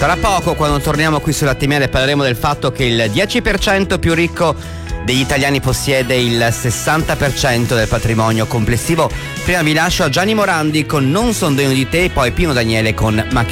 Tra poco, quando torniamo qui sulla Timiale, parleremo del fatto che il 10% più ricco degli italiani possiede il 60% del patrimonio complessivo. Prima vi lascio a Gianni Morandi con Non son degno di te, poi Pino Daniele con Ma che